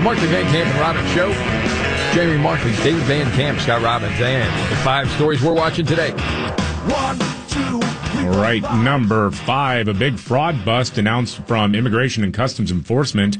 Markley, Van Camp, and Robbins Show. Jamie Markley, David Van Camp, Scott Robbins, and the 5 stories we're watching today. 1, 2, 3. All right, number 5, a big fraud bust announced from Immigration and Customs Enforcement.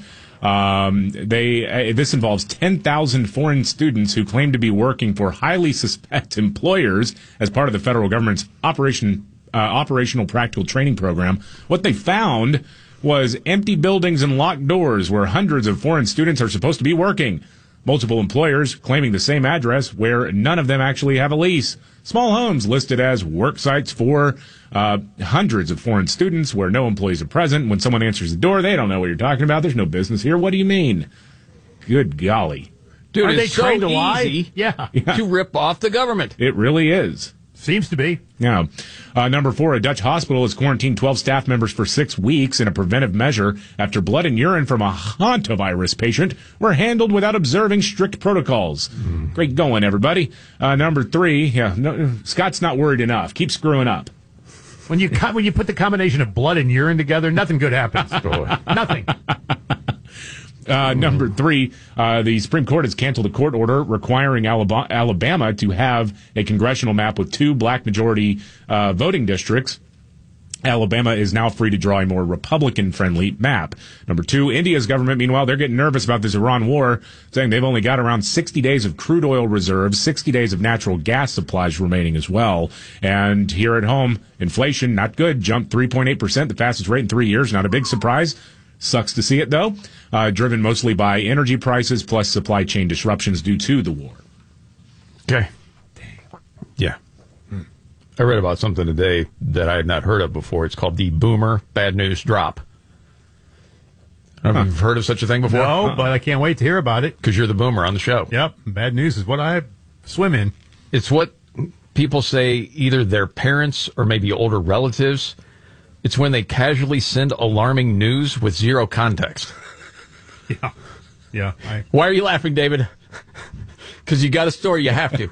This involves 10,000 foreign students who claim to be working for highly suspect employers as part of the federal government's operational practical training program. What they found was empty buildings and locked doors where hundreds of foreign students are supposed to be working. Multiple employers claiming the same address where none of them actually have a lease. Small homes listed as work sites for hundreds of foreign students where no employees are present. When someone answers the door, they don't know what you're talking about. There's no business here. What do you mean? Good golly. Dude, Are they it's so trained to lie? easy Yeah. to rip off the government. It really is. Seems to be. Yeah. Number 4, a Dutch hospital has quarantined 12 staff members for 6 weeks in a preventive measure after blood and urine from a hantavirus patient were handled without observing strict protocols. Great going, everybody. Number 3, Scott's not worried enough. Keep screwing up. When you put the combination of blood and urine together, nothing good happens. Nothing. Number 3, the Supreme Court has canceled a court order requiring Alabama to have a congressional map with 2 black majority voting districts. Alabama is now free to draw a more Republican-friendly map. Number 2, India's government, meanwhile, they're getting nervous about this Iran war, saying they've only got around 60 days of crude oil reserves, 60 days of natural gas supplies remaining as well. And here at home, inflation, not good, jumped 3.8%, the fastest rate in 3 years. Not a big surprise. Sucks to see it, though. Driven mostly by energy prices plus supply chain disruptions due to the war. Okay. Yeah. I read about something today that I had not heard of before. It's called the Boomer Bad News Drop. Have you heard of such a thing before? No, but I can't wait to hear about it. Because you're the boomer on the show. Yep. Bad news is what I swim in. It's what people say either their parents or maybe older relatives. It's when they casually send alarming news with zero context. Yeah. Yeah. Why are you laughing, David? Because you got a story, you have to.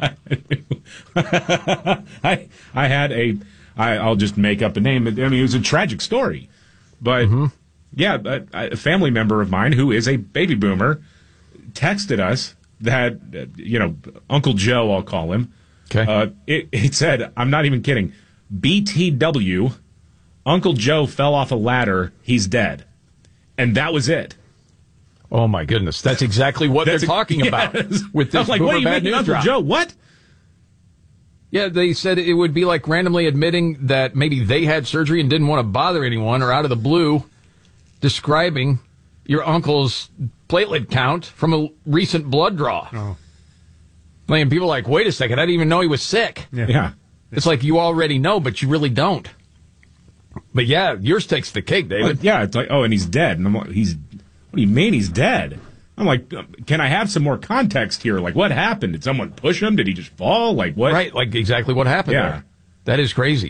I'll just make up a name. I mean, it was a tragic story. But, a family member of mine who is a baby boomer texted us that, Uncle Joe, I'll call him. Okay. It said, I'm not even kidding, BTW, Uncle Joe fell off a ladder, he's dead. And that was it. Oh, my goodness. That's exactly what they're talking about with this Boomer Bad News Uncle Drop. Joe, what? Yeah, they said it would be like randomly admitting that maybe they had surgery and didn't want to bother anyone, or out of the blue describing your uncle's platelet count from a recent blood draw. Oh. And people are like, wait a second, I didn't even know he was sick. Yeah. It's like you already know, but you really don't. But yeah, yours takes the cake, David. It's like, and he's dead. And I'm like, what do you mean he's dead? I'm like, can I have some more context here? Like, what happened? Did someone push him? Did he just fall? Like, what? Right, like exactly what happened there. That is crazy.